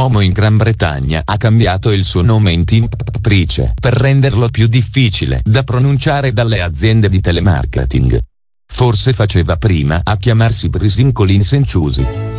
uomo in Gran Bretagna ha cambiato il suo nome in Tim Price per renderlo più difficile da pronunciare dalle aziende di telemarketing. Forse faceva prima a chiamarsi Brisin Collins & Ciusi.